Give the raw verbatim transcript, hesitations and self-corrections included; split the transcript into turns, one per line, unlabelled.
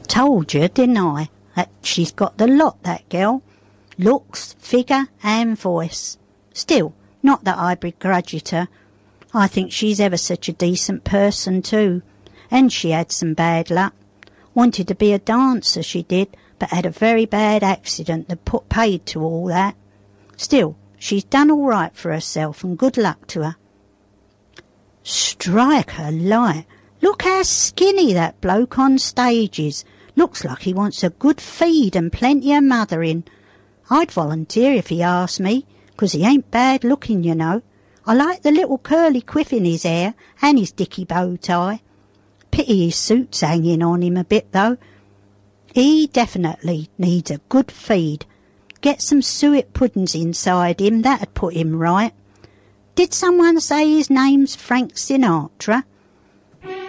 Told you, didn't I, that she's got the lot, that girl. Looks, figure and voice. Still, not that I begrudge it her. I think she's ever such a decent person too. And she had some bad luck. Wanted to be a dancer, she did, but had a very bad accident that put paid to all that. Still, she's done all right for herself, and good luck to her. Strike her light. Look how skinny that bloke on stage is. Looks like he wants a good feed and plenty of mothering. I'd volunteer if he asked me, 'cause he ain't bad looking, you know. I like the little curly quiff in his hair and his dicky bow tie. Pity his suit's hanging on him a bit, though. He definitely needs a good feed. Get some suet puddings inside him, that'd put him right. Did someone say his name's Frank Sinatra?